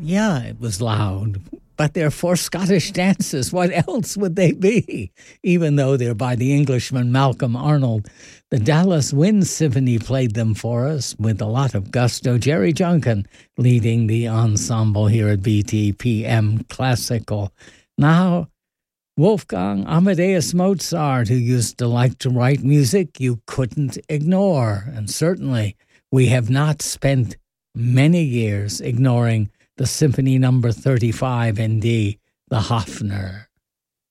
Yeah, it was loud. But they're four Scottish dances. What else would they be? Even though they're by the Englishman Malcolm Arnold. The Dallas Wind Symphony played them for us with a lot of gusto. Jerry Junkin leading the ensemble here at BTPM Classical. Now, Wolfgang Amadeus Mozart, who used to like to write music you couldn't ignore. And certainly we have not spent many years ignoring the Symphony Number 35 in D, the Hofner.